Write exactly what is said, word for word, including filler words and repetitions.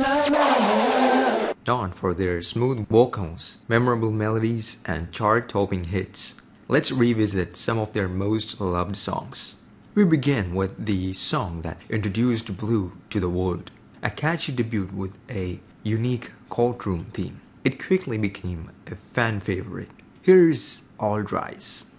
Known for their smooth vocals, memorable melodies, and chart-topping hits, let's revisit some of their most loved songs. We begin with the song that introduced Blue to the world, a catchy debut with a unique courtroom theme. It quickly became a fan favorite. Here's All Rise.